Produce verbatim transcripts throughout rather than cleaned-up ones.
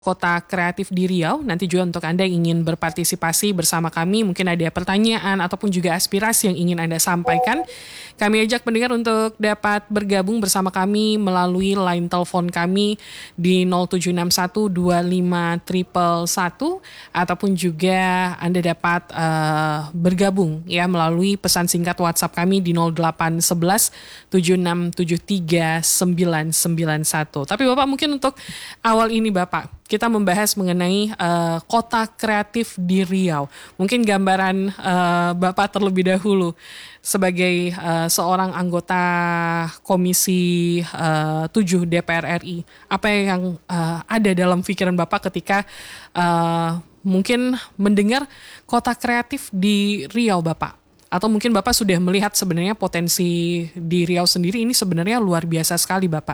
Kota Kreatif di Riau. Nanti juga untuk Anda yang ingin berpartisipasi bersama kami, mungkin ada pertanyaan ataupun juga aspirasi yang ingin Anda sampaikan, kami ajak pendengar untuk dapat bergabung bersama kami melalui line telepon kami di nol tujuh enam satu dua lima satu satu satu, ataupun juga Anda dapat uh, bergabung ya melalui pesan singkat WhatsApp kami di nol delapan satu satu tujuh enam tujuh tiga sembilan sembilan satu. Tapi Bapak, mungkin untuk awal ini Bapak, kita membahas mengenai uh, kota kreatif di Riau. Mungkin gambaran uh, Bapak terlebih dahulu sebagai uh, seorang anggota Komisi uh, tujuh D P R R I. Apa yang uh, ada dalam pikiran Bapak ketika uh, mungkin mendengar kota kreatif di Riau Bapak? Atau mungkin Bapak sudah melihat sebenarnya potensi di Riau sendiri ini sebenarnya luar biasa sekali Bapak?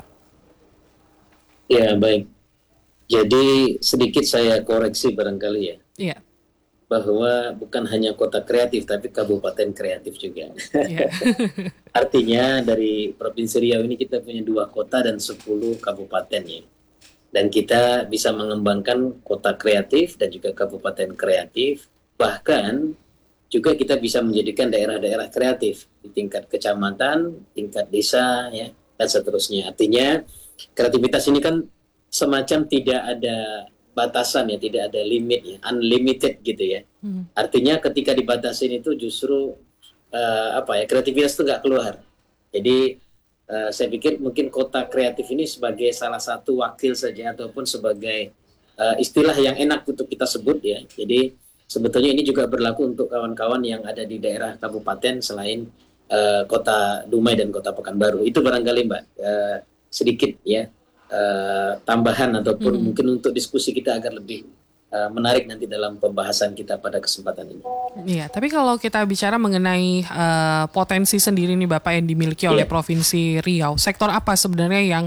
Ya, baik. Jadi sedikit saya koreksi barangkali ya, Iya. bahwa bukan hanya kota kreatif, tapi kabupaten kreatif juga. Iya. Artinya dari Provinsi Riau ini kita punya dua kota dan sepuluh kabupaten ya. Dan kita bisa mengembangkan kota kreatif dan juga kabupaten kreatif. Bahkan juga kita bisa menjadikan daerah-daerah kreatif di tingkat kecamatan, tingkat desa, ya, dan seterusnya. Artinya kreativitas ini kan semacam tidak ada batasan ya, tidak ada limit ya, unlimited gitu ya. Hmm. Artinya ketika dibatasin itu justru uh, apa ya, kreativitas itu nggak keluar. Jadi uh, saya pikir mungkin kota kreatif ini sebagai salah satu wakil saja ataupun sebagai uh, istilah yang enak untuk kita sebut ya. Jadi sebetulnya ini juga berlaku untuk kawan-kawan yang ada di daerah kabupaten selain uh, kota Dumai dan kota Pekanbaru. Itu barangkali Mbak uh, sedikit ya. Uh, tambahan ataupun hmm. mungkin untuk diskusi kita agar lebih uh, menarik nanti dalam pembahasan kita pada kesempatan ini. Iya, tapi kalau kita bicara mengenai uh, potensi sendiri nih Bapak yang dimiliki oleh yeah. Provinsi Riau, sektor apa sebenarnya yang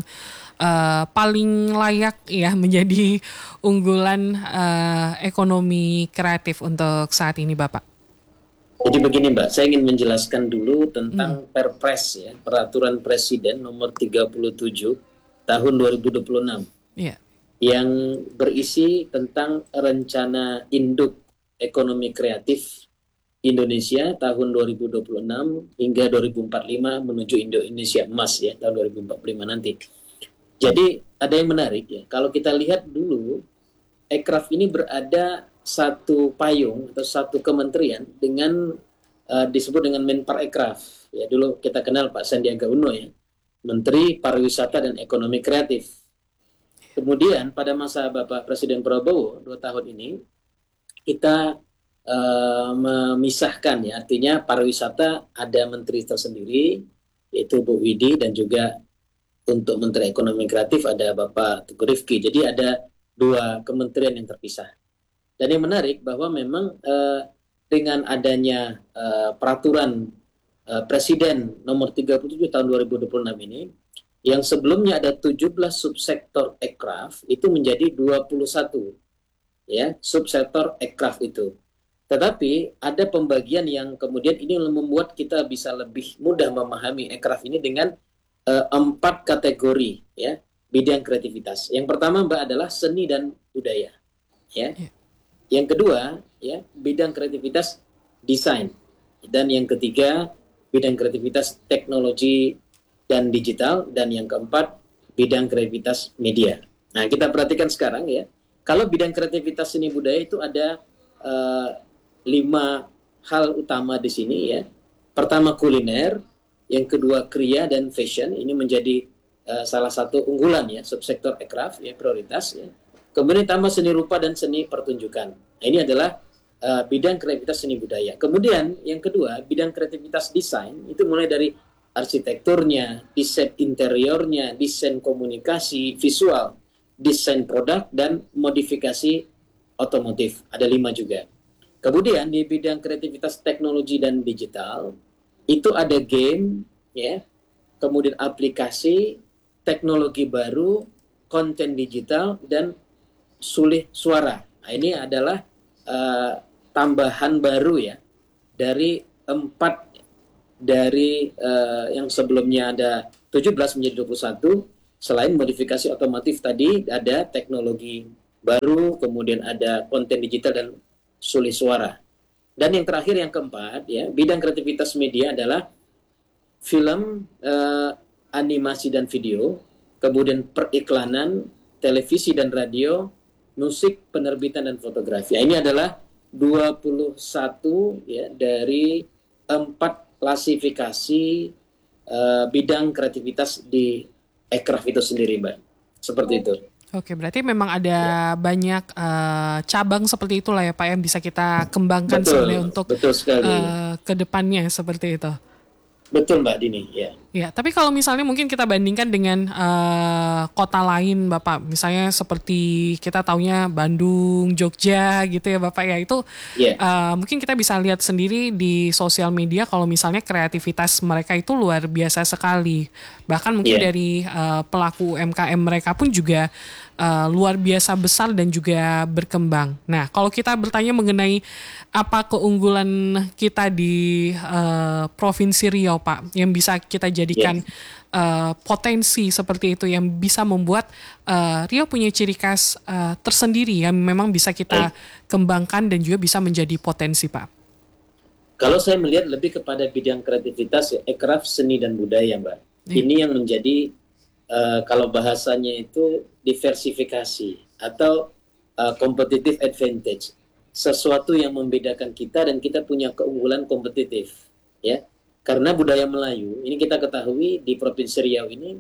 uh, paling layak ya menjadi unggulan uh, ekonomi kreatif untuk saat ini Bapak? Jadi begini Mbak, saya ingin menjelaskan dulu tentang hmm. Perpres ya, Peraturan Presiden nomor tiga puluh tujuh tahun dua ribu dua puluh enam yeah. yang berisi tentang rencana induk ekonomi kreatif Indonesia tahun dua ribu dua puluh enam hingga dua ribu empat puluh lima menuju Indonesia Emas ya tahun dua ribu empat puluh lima nanti. Jadi ada yang menarik ya, kalau kita lihat dulu Ekraf ini berada satu payung atau satu kementerian dengan uh, disebut dengan Menparekraf ya, dulu kita kenal Pak Sandiaga Uno ya, Menteri Pariwisata dan Ekonomi Kreatif. Kemudian pada masa Bapak Presiden Prabowo dua tahun ini kita uh, memisahkan ya, artinya pariwisata ada menteri tersendiri yaitu Bu Widi, dan juga untuk Menteri Ekonomi Kreatif ada Bapak Teguh Rifki. Jadi ada dua kementerian yang terpisah. Dan yang menarik bahwa memang uh, dengan adanya uh, peraturan Presiden nomor tiga puluh tujuh tahun dua ribu dua puluh enam ini, yang sebelumnya ada tujuh belas subsektor Ekraf, itu menjadi dua puluh satu ya subsektor Ekraf itu. Tetapi ada pembagian yang kemudian ini membuat kita bisa lebih mudah memahami Ekraf ini dengan uh, empat kategori ya bidang kreativitas. Yang pertama Mbak adalah seni dan budaya ya. Yang kedua ya bidang kreativitas desain, dan yang ketiga bidang kreativitas teknologi dan digital, dan yang keempat bidang kreativitas media. Nah, kita perhatikan sekarang ya, kalau bidang kreativitas seni budaya itu ada uh, lima hal utama di sini ya. Pertama kuliner, yang kedua kriya dan fashion, ini menjadi uh, salah satu unggulan ya subsektor Ekraf ya, prioritas ya. Kemudian tambah seni rupa dan seni pertunjukan. Nah, ini adalah Uh, bidang kreativitas seni budaya. Kemudian yang kedua, bidang kreativitas desain, itu mulai dari arsitekturnya, desain interiornya, desain komunikasi, visual, desain produk, dan modifikasi otomotif. Ada lima juga. Kemudian di bidang kreativitas teknologi dan digital, itu ada game, ya, kemudian aplikasi, teknologi baru, konten digital, dan sulih suara. Nah, ini adalah uh, tambahan baru ya dari empat dari uh, yang sebelumnya ada tujuh belas menjadi dua puluh satu. Selain modifikasi otomotif tadi ada teknologi baru, kemudian ada konten digital dan sulih suara. Dan yang terakhir, yang keempat, ya, bidang kreativitas media adalah film, eh, animasi dan video, kemudian periklanan, televisi dan radio, musik, penerbitan dan fotografi. Ini adalah dua puluh satu ya dari empat klasifikasi uh, bidang kreativitas di Ekraf itu sendiri, Mbak. Seperti itu. Oke, berarti memang ada ya. banyak uh, cabang seperti itulah ya Pak yang bisa kita kembangkan betul, sebenarnya untuk betul sekali. Uh, ke depannya seperti itu. Betul Mbak Dini, ya. Ya, tapi kalau misalnya mungkin kita bandingkan dengan uh, kota lain, Bapak, misalnya seperti kita taunya Bandung, Jogja, gitu ya, Bapak ya, itu yeah. uh, mungkin kita bisa lihat sendiri di sosial media kalau misalnya kreativitas mereka itu luar biasa sekali. Bahkan mungkin yeah. dari uh, pelaku U M K M mereka pun juga uh, luar biasa besar dan juga berkembang. Nah, kalau kita bertanya mengenai apa keunggulan kita di uh, Provinsi Riau, Pak, yang bisa kita jadikan yeah. uh, potensi seperti itu yang bisa membuat uh, Riau punya ciri khas uh, tersendiri yang memang bisa kita yeah. kembangkan dan juga bisa menjadi potensi, Pak. Kalau saya melihat lebih kepada bidang kreativitas, ya, ekraf seni dan budaya, Mbak. Yeah. Ini yang menjadi uh, kalau bahasanya itu diversifikasi atau uh, competitive advantage, sesuatu yang membedakan kita dan kita punya keunggulan kompetitif, ya. Karena budaya Melayu, ini kita ketahui di Provinsi Riau ini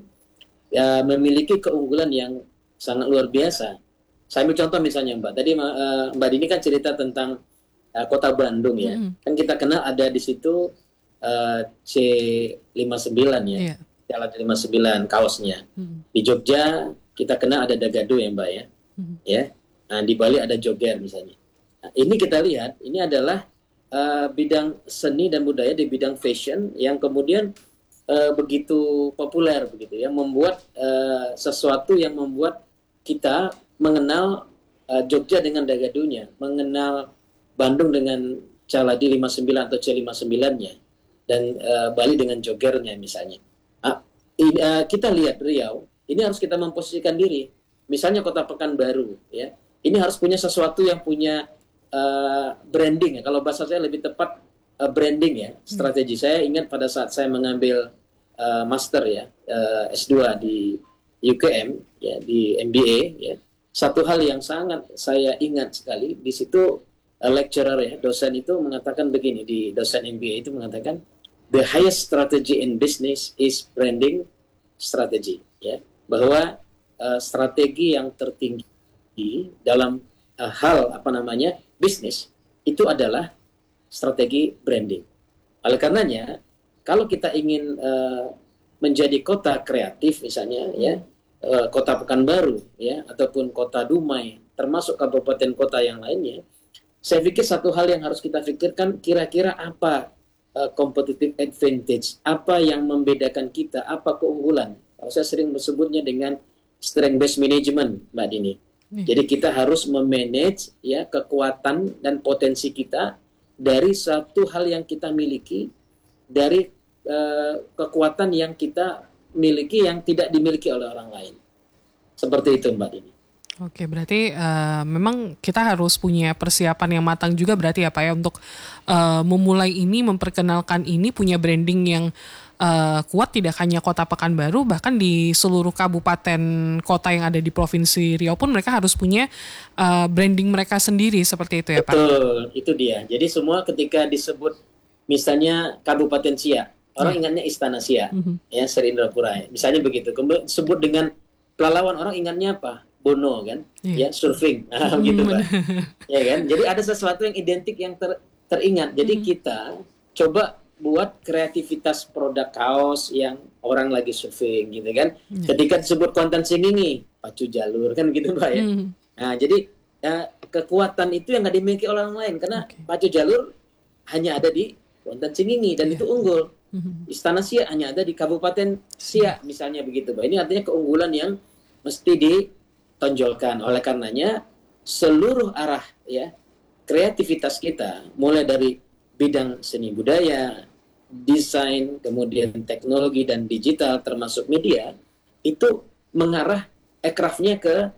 ya, memiliki keunggulan yang sangat luar biasa. Saya ambil contoh misalnya Mbak, tadi uh, Mbak Dini kan cerita tentang uh, kota Bandung ya, mm-hmm. kan kita kenal ada di situ uh, C lima puluh sembilan ya, yeah. Jalan lima puluh sembilan kaosnya. Mm-hmm. Di Jogja kita kenal ada Dagadu ya Mbak ya, mm-hmm. ya. Nah, di Bali ada Joger misalnya. Nah, ini kita lihat, ini adalah Uh, bidang seni dan budaya di bidang fashion yang kemudian uh, begitu populer begitu ya, membuat uh, sesuatu yang membuat kita mengenal uh, Jogja dengan Dagadunya, mengenal Bandung dengan Caladi lima puluh sembilan atau C lima puluh sembilan-nya, dan uh, Bali dengan Jogernya misalnya. Uh, ini, uh, kita lihat Riau, ini harus kita memposisikan diri. Misalnya Kota Pekanbaru ya, ini harus punya sesuatu yang punya Uh, branding ya, kalau bahasa saya lebih tepat uh, branding ya, strategi. Hmm. Saya ingat pada saat saya mengambil uh, master ya, uh, S dua di U K M ya, di M B A ya, satu hal yang sangat saya ingat sekali di situ, uh, lecturer ya, dosen itu mengatakan begini, di dosen M B A itu mengatakan the highest strategy in business is branding strategy ya, bahwa uh, strategi yang tertinggi dalam uh, hal apa namanya bisnis itu adalah strategi branding. Oleh karenanya, kalau kita ingin uh, menjadi kota kreatif misalnya ya, uh, kota Pekanbaru ya, ataupun kota Dumai, termasuk kabupaten kota yang lainnya, saya pikir satu hal yang harus kita pikirkan, kira-kira apa uh, competitive advantage, apa yang membedakan kita, apa keunggulan. Kalau saya sering menyebutnya dengan strength based management, Mbak Dini. Jadi kita harus memanage ya kekuatan dan potensi kita dari satu hal yang kita miliki, dari uh, kekuatan yang kita miliki yang tidak dimiliki oleh orang lain. Seperti itu Mbak Dini. Oke, berarti uh, memang kita harus punya persiapan yang matang juga berarti ya Pak ya untuk uh, memulai ini, memperkenalkan ini, punya branding yang uh, kuat tidak hanya Kota Pekanbaru, bahkan di seluruh kabupaten kota yang ada di Provinsi Riau pun mereka harus punya uh, branding mereka sendiri seperti itu ya Pak? Betul, itu dia. Jadi semua ketika disebut misalnya Kabupaten Siak, orang hmm. ingatnya Istana Siak, hmm. ya Serindrapura. Misalnya begitu. Kemudian disebut dengan Pelalawan, orang ingatnya apa? Bono kan, yeah. ya surfing, nah, mm, gitu Pak, ya kan. Jadi ada sesuatu yang identik yang ter, teringat. Jadi mm. kita coba buat kreativitas produk kaos yang orang lagi surfing, gitu kan. Yeah. Ketika disebut konten singing, pacu jalur kan, gitu Pak ya. Mm. Nah jadi ya, kekuatan itu yang nggak dimiliki orang lain karena okay. pacu jalur hanya ada di konten singing dan yeah. itu unggul. Mm-hmm. Istana Siak hanya ada di Kabupaten Siak, misalnya begitu Pak. Ini artinya keunggulan yang mesti di tonjolkan. Oleh karenanya seluruh arah ya kreativitas kita, mulai dari bidang seni budaya, desain, kemudian teknologi dan digital termasuk media, itu mengarah ekrafnya ke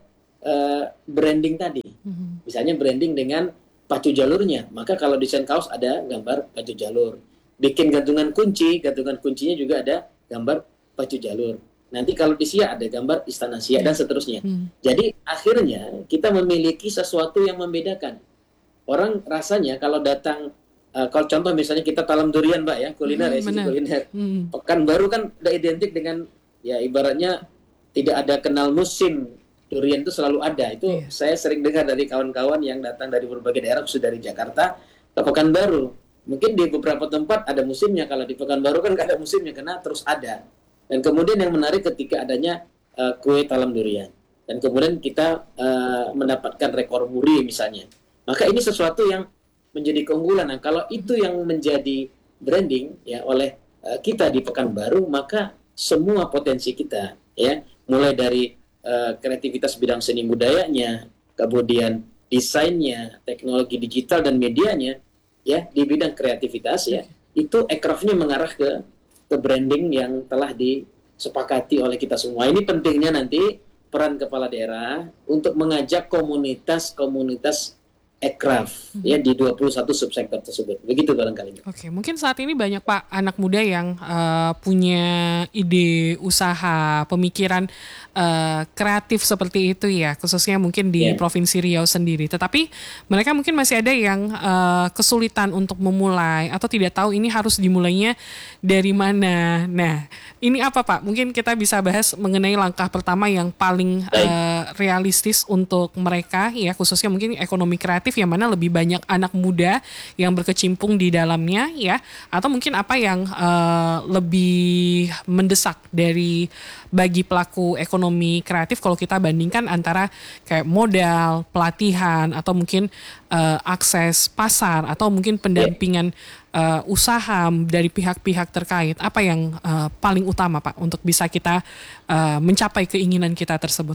uh, branding tadi. Mm-hmm. Misalnya branding dengan pacu jalurnya, maka kalau desain kaos ada gambar pacu jalur. Bikin gantungan kunci, gantungan kuncinya juga ada gambar pacu jalur. Nanti kalau di Siak ada gambar Istana Siak dan seterusnya. Hmm. Jadi akhirnya kita memiliki sesuatu yang membedakan. Orang rasanya kalau datang, uh, kalau contoh misalnya kita talam durian, Mbak ya, kuliner hmm, ya, sisi kuliner. Hmm. Pekanbaru kan udah identik dengan, ya ibaratnya tidak ada kenal musim, durian itu selalu ada. Itu yeah. Saya sering dengar dari kawan-kawan yang datang dari berbagai daerah, khusus dari Jakarta ke Pekanbaru. Mungkin di beberapa tempat ada musimnya, kalau di Pekanbaru kan nggak ada musimnya, karena terus ada. Dan kemudian yang menarik ketika adanya uh, kue talam durian. Dan kemudian kita uh, mendapatkan rekor muri misalnya. Maka ini sesuatu yang menjadi keunggulan. Nah, kalau itu yang menjadi branding ya oleh uh, kita di Pekanbaru, maka semua potensi kita ya, mulai dari uh, kreativitas bidang seni budayanya, kemudian desainnya, teknologi digital dan medianya ya, di bidang kreativitas ya, itu aircraft-nya mengarah ke ke branding yang telah disepakati oleh kita semua. Ini pentingnya nanti peran kepala daerah untuk mengajak komunitas-komunitas aircraft hmm. ya di dua puluh satu subsektor tersebut. Begitu barangkali. Oke, mungkin saat ini banyak Pak anak muda yang uh, punya ide usaha, pemikiran uh, kreatif seperti itu ya, khususnya mungkin di yeah. Provinsi Riau sendiri. Tetapi mereka mungkin masih ada yang uh, kesulitan untuk memulai atau tidak tahu ini harus dimulainya dari mana. Nah, ini apa Pak? Mungkin kita bisa bahas mengenai langkah pertama yang paling uh, realistis untuk mereka ya, khususnya mungkin ekonomi kreatif yang mana lebih banyak anak muda yang berkecimpung di dalamnya ya, atau mungkin apa yang uh, lebih mendesak dari bagi pelaku ekonomi kreatif kalau kita bandingkan antara kayak modal, pelatihan, atau mungkin uh, akses pasar, atau mungkin pendampingan uh, usaha dari pihak-pihak terkait. Apa yang uh, paling utama Pak untuk bisa kita uh, mencapai keinginan kita tersebut?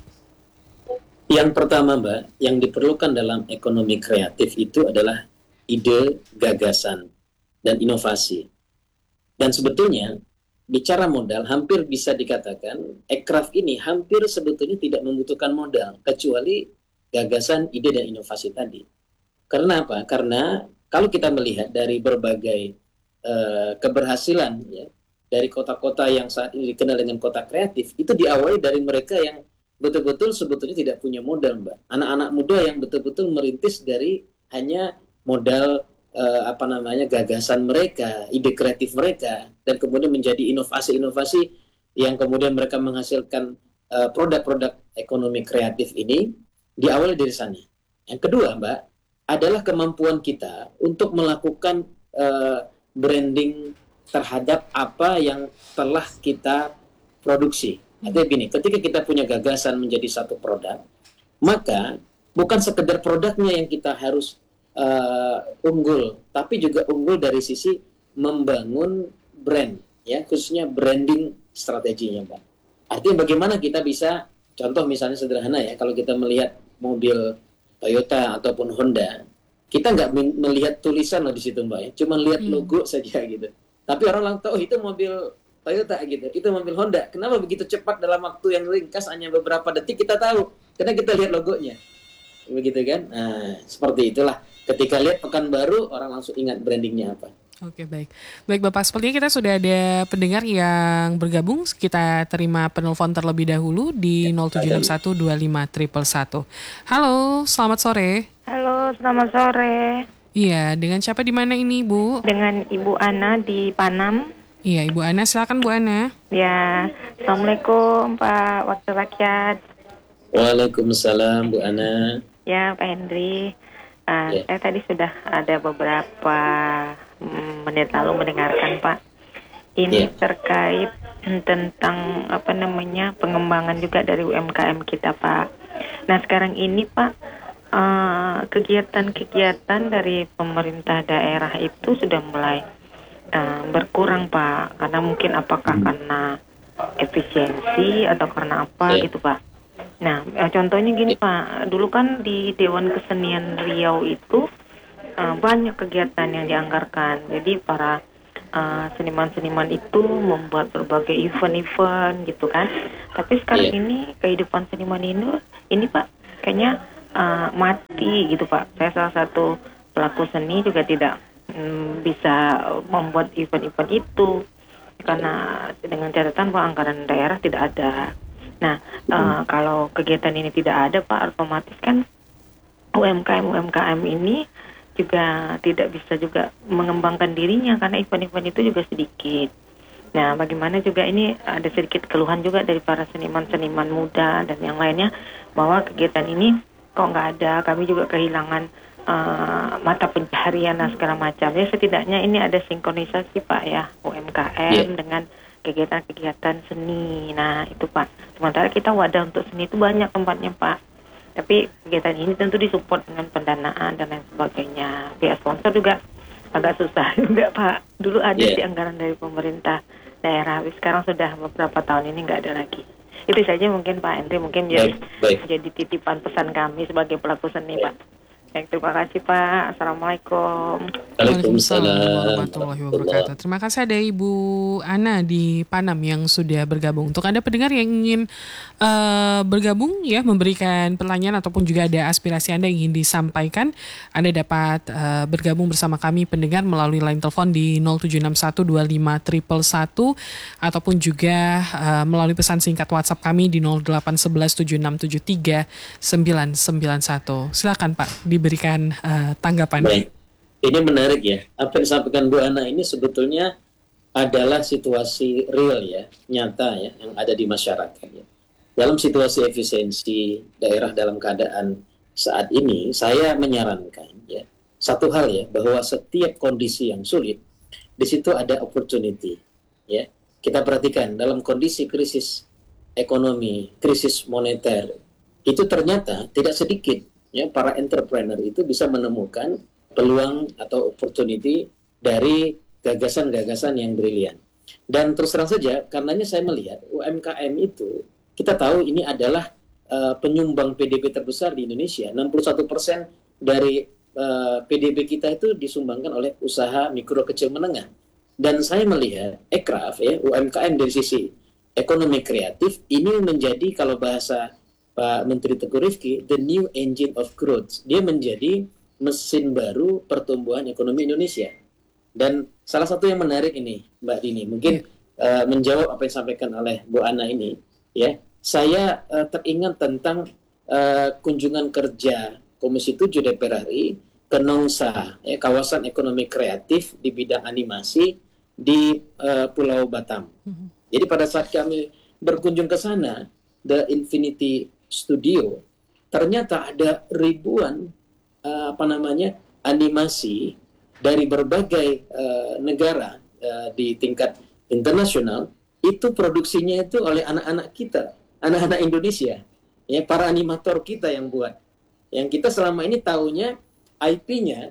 Yang pertama Mbak, yang diperlukan dalam ekonomi kreatif itu adalah ide, gagasan, dan inovasi. Dan sebetulnya, bicara modal, hampir bisa dikatakan, aircraft ini hampir sebetulnya tidak membutuhkan modal, kecuali gagasan, ide, dan inovasi tadi. Karena apa? Karena kalau kita melihat dari berbagai uh, keberhasilan, ya, dari kota-kota yang saat ini dikenal dengan kota kreatif, itu diawali dari mereka yang betul-betul sebetulnya tidak punya modal, Mbak. Anak-anak muda yang betul-betul merintis dari hanya modal eh, apa namanya gagasan mereka, ide kreatif mereka, dan kemudian menjadi inovasi-inovasi yang kemudian mereka menghasilkan eh, produk-produk ekonomi kreatif ini diawali dari sana. Yang kedua, Mbak, adalah kemampuan kita untuk melakukan eh, branding terhadap apa yang telah kita produksi. Artinya gini, ketika kita punya gagasan menjadi satu produk, maka bukan sekedar produknya yang kita harus uh, unggul, tapi juga unggul dari sisi membangun brand, ya, khususnya branding strateginya, Pak. Artinya bagaimana kita bisa, contoh misalnya sederhana ya, kalau kita melihat mobil Toyota ataupun Honda, kita nggak melihat tulisan loh di situ, Mbak, ya, cuma lihat logo hmm. saja gitu. Tapi orang langsung tahu oh, itu mobil Toyota gitu, itu mobil Honda. Kenapa begitu cepat dalam waktu yang ringkas hanya beberapa detik kita tahu? Karena kita lihat logonya, begitu kan? Nah, seperti itulah. Ketika lihat Pekanbaru, orang langsung ingat brandingnya apa. Oke, baik. Baik Bapak, sepertinya kita sudah ada pendengar yang bergabung. Kita terima penelpon terlebih dahulu di nol tujuh enam satu dua lima satu satu. Halo, selamat sore. Halo, selamat sore. Iya, dengan siapa di mana ini, Bu? Dengan Ibu Ana di Panam. Iya, Ibu Ana, silakan Bu Ana. Ya, Assalamualaikum Pak Wakil Rakyat. Waalaikumsalam Bu Ana. Ya, Pak Hendri. Uh, ya. Saya tadi sudah ada beberapa menit lalu mendengarkan Pak. Ini ya. Terkait tentang apa namanya pengembangan juga dari U M K M kita Pak. Nah sekarang ini Pak, uh, kegiatan-kegiatan dari pemerintah daerah itu sudah mulai Uh, berkurang Pak, karena mungkin apakah hmm. karena efisiensi atau karena apa yeah. gitu Pak. Nah uh, contohnya gini Pak, dulu kan di Dewan Kesenian Riau itu uh, banyak kegiatan yang dianggarkan. Jadi para uh, seniman-seniman itu membuat berbagai event-event gitu kan. Tapi sekarang yeah. ini kehidupan seniman ini, ini Pak kayaknya uh, mati gitu Pak. Saya salah satu pelaku seni juga tidak um, bisa membuat event-event itu karena dengan catatan bahwa anggaran daerah tidak ada. Nah, uh, kalau kegiatan ini tidak ada Pak, otomatis kan U M K M U M K M ini juga tidak bisa juga mengembangkan dirinya karena event-event itu juga sedikit. Nah, bagaimana juga ini ada sedikit keluhan juga dari para seniman-seniman muda dan yang lainnya bahwa kegiatan ini kok nggak ada, kami juga kehilangan uh, mata pencaharian dan segala macam. Ya setidaknya ini ada sinkronisasi Pak ya, U M K M yeah. dengan kegiatan-kegiatan seni. Nah itu Pak, sementara kita wadah untuk seni itu banyak tempatnya Pak, tapi kegiatan ini tentu disupport dengan pendanaan dan lain sebagainya. Pihak sponsor juga agak susah juga Pak. Dulu ada yeah. sih anggaran dari pemerintah daerah, tapi sekarang sudah beberapa tahun ini nggak ada lagi. Itu saja mungkin Pak Henry, mungkin jadi, jadi titipan pesan kami sebagai pelaku seni Pak. Baik, terima kasih Pak. Assalamualaikum. Waalaikumsalam warahmatullahi wabarakatuh. Terima kasih ada Ibu Ana di Panam yang sudah bergabung. Untuk Anda pendengar yang ingin uh, bergabung ya, memberikan pertanyaan ataupun juga ada aspirasi Anda yang ingin disampaikan, Anda dapat uh, bergabung bersama kami pendengar melalui line telepon di nol tujuh enam satu dua lima satu satu satu ataupun juga uh, melalui pesan singkat WhatsApp kami di nol delapan satu satu tujuh enam tujuh tiga sembilan sembilan satu. Silakan Pak diberikan uh, tanggapan. Baik. Ini menarik ya. Apa yang disampaikan Bu Ana ini sebetulnya adalah situasi real ya, nyata ya, yang ada di masyarakat ya. Dalam situasi efisiensi daerah dalam keadaan saat ini, saya menyarankan ya, satu hal ya, bahwa setiap kondisi yang sulit, di situ ada opportunity ya. Kita perhatikan dalam kondisi krisis ekonomi, krisis moneter, itu ternyata tidak sedikit ya para entrepreneur itu bisa menemukan peluang atau opportunity dari gagasan-gagasan yang brilian. Dan terus terang saja, karenanya saya melihat U M K M itu, kita tahu ini adalah uh, penyumbang P D B terbesar di Indonesia. enam puluh satu persen dari uh, P D B kita itu disumbangkan oleh usaha mikro kecil menengah. Dan saya melihat Ekraf ya, U M K M dari sisi ekonomi kreatif, ini menjadi kalau bahasa Pak Menteri Teguh Rifki, the new engine of growth. Dia menjadi mesin baru pertumbuhan ekonomi Indonesia. Dan salah satu yang menarik ini, Mbak Dini, mungkin uh, menjawab apa yang disampaikan oleh Bu Ana ini, ya, saya uh, teringat tentang uh, kunjungan kerja Komisi tujuh D P R R I ke Nongsa, ya, kawasan ekonomi kreatif di bidang animasi di uh, Pulau Batam. Mm-hmm. Jadi pada saat kami berkunjung ke sana, The Infinity Studio, ternyata ada ribuan uh, apa namanya animasi dari berbagai uh, negara uh, di tingkat internasional, itu produksinya itu oleh anak-anak kita, anak-anak Indonesia, ya, para animator kita yang buat. Yang kita selama ini taunya I P-nya,